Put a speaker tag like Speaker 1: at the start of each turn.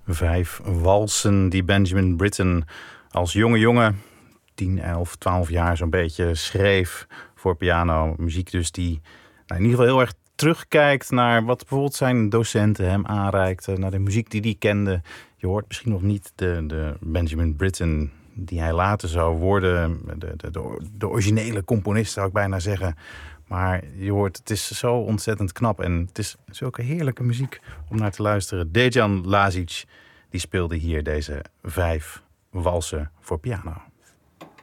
Speaker 1: 5 walsen die Benjamin Britten als jonge jongen, 10, 11, 12 jaar zo'n beetje, schreef voor piano. Muziek dus die in ieder geval heel erg terugkijkt naar wat bijvoorbeeld zijn docenten hem aanreikten, naar de muziek die hij kende. Je hoort misschien nog niet de Benjamin Britten die hij later zou worden, de originele componist zou ik bijna zeggen. Maar je hoort, het is zo ontzettend knap en het is zulke heerlijke muziek om naar te luisteren. Dejan Lazic, die speelde hier deze 5 walsen voor piano.